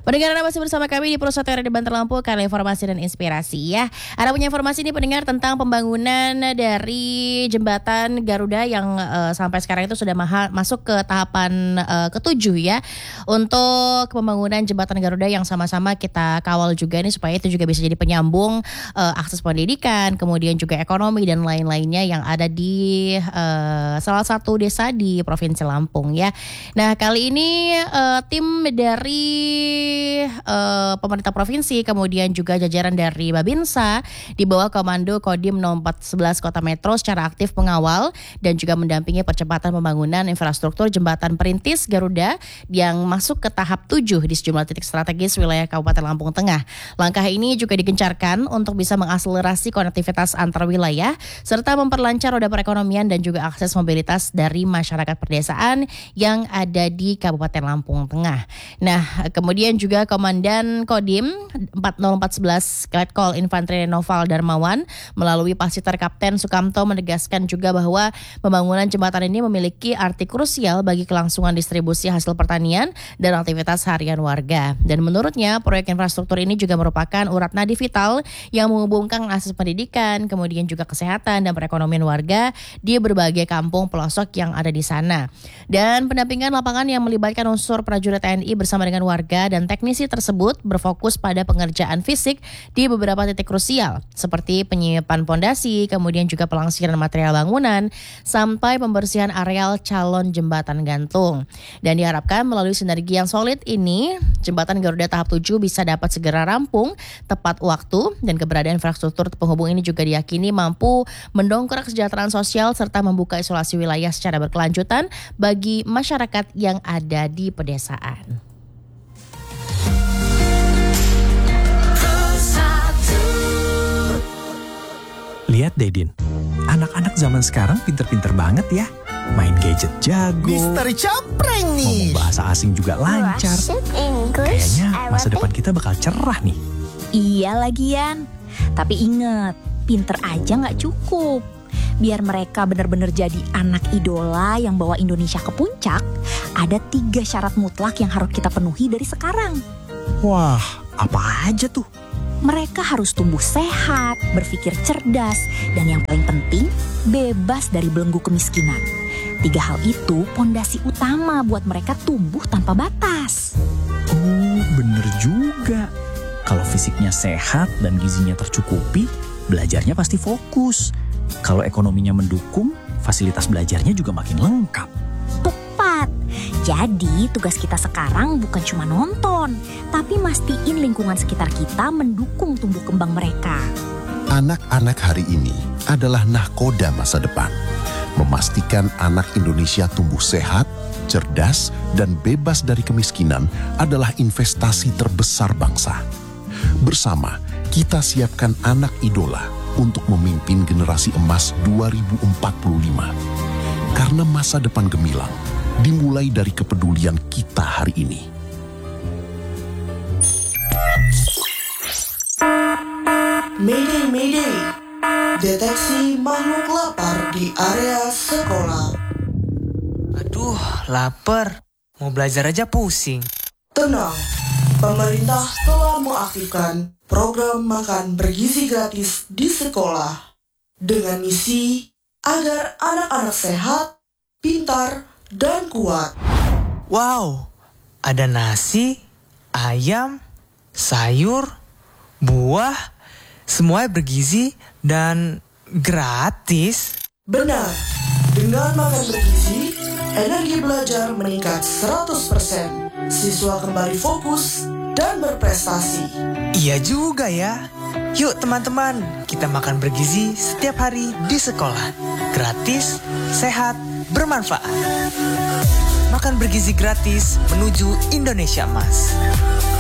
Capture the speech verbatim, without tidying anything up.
Pendengar Anda masih bersama kami di Pusat Radio Banter Lampu karena informasi dan inspirasi ya. Ada punya informasi nih pendengar tentang pembangunan dari jembatan Garuda yang uh, sampai sekarang itu sudah maha, masuk ke tahapan uh, ketujuh ya. Untuk pembangunan jembatan Garuda yang sama-sama kita kawal juga nih supaya itu juga bisa jadi penyambung uh, akses pendidikan, kemudian juga ekonomi dan lain-lainnya yang ada di uh, salah satu desa di Provinsi Lampung ya. Nah kali ini uh, tim dari uh, pemerintah provinsi kemudian juga jajaran dari Babinsa di bawah Komando Kodim nol empat sebelas Kota Metro secara aktif mengawal dan juga mendampingi percepatan pembangunan infrastruktur jembatan perintis Garuda yang masuk ke tahap tujuh di sejumlah titik strategis wilayah Kabupaten Lampung Tengah. Langkah ini juga digencarkan untuk bisa mengakselerasi konektivitas antar wilayah serta memperlancar roda perekonomian dan juga akses mobilitas dari masyarakat perdesaan yang ada di Kabupaten Lampung Tengah. Nah, kemudian juga Komandan Kodim empat nol empat sebelas Letkol Infanteri Noval Darmawan melalui Pasiter Kapten Sukamto menegaskan juga bahwa pembangunan jembatan ini memiliki arti krusial bagi kelangsungan distribusi hasil pertanian dan aktivitas harian warga. Dan menurutnya proyek infrastruktur ini juga merupakan urat nadi vital yang menghubungkan akses pendidikan, kemudian juga kesehatan dan perekonomian warga di berbagai kampung pelosok yang ada di sana. Dan pendampingan lapangan yang melibatkan unsur prajurit T N I bersama dengan warga dan teknisi tersebut berfokus pada pengerjaan fisik di beberapa titik krusial seperti penyiapan pondasi, kemudian juga pelangsiran material bangunan sampai pembersihan areal calon jembatan gantung. Dan diharapkan melalui sinergi yang solid ini, jembatan Garuda tahap tujuh bisa dapat segera rampung tepat waktu dan keberadaan infrastruktur penghubung ini juga diyakini mampu mendongkrak kesejahteraan sosial serta membuka isolasi wilayah secara berkelanjutan bagi masyarakat yang ada di pedesaan. Lihat deh Din, anak-anak zaman sekarang pinter-pinter banget ya. Main gadget jago, Mister Capreng nih. ngomong bahasa asing juga lancar. Kayaknya masa depan kita bakal cerah nih. Iya lagian, tapi inget, pinter aja gak cukup. Biar mereka benar-benar jadi anak idola yang bawa Indonesia ke puncak, ada tiga syarat mutlak yang harus kita penuhi dari sekarang. Wah, apa aja tuh? Mereka harus tumbuh sehat, berpikir cerdas, dan yang paling penting, bebas dari belenggu kemiskinan. Tiga hal itu pondasi utama buat mereka tumbuh tanpa batas. Oh, bener juga. Kalau fisiknya sehat dan gizinya tercukupi, belajarnya pasti fokus. Kalau ekonominya mendukung, fasilitas belajarnya juga makin lengkap. Tepat. Jadi tugas kita sekarang bukan cuma nonton, tapi mastiin lingkungan sekitar kita mendukung tumbuh kembang mereka. Anak-anak hari ini adalah nahkoda masa depan. Memastikan anak Indonesia tumbuh sehat, cerdas, dan bebas dari kemiskinan adalah investasi terbesar bangsa. Bersama, kita siapkan anak idola untuk memimpin generasi emas dua ribu empat puluh lima. Karena masa depan gemilang dimulai dari kepedulian kita hari ini. Mayday, Mayday. Deteksi makhluk lapar di area sekolah. Aduh, lapar. Mau belajar aja pusing. Tenang, pemerintah telah mengaktifkan program makan bergizi gratis di sekolah dengan misi agar anak-anak sehat, pintar, dan kuat. Wow, ada nasi, ayam, sayur, buah, semuanya bergizi dan gratis. Benar, dengan makan bergizi, energi belajar meningkat seratus persen. Siswa kembali fokus dan berprestasi. Iya juga ya. Yuk teman-teman, kita makan bergizi setiap hari di sekolah. Gratis, sehat, bermanfaat. Makan bergizi gratis menuju Indonesia Emas.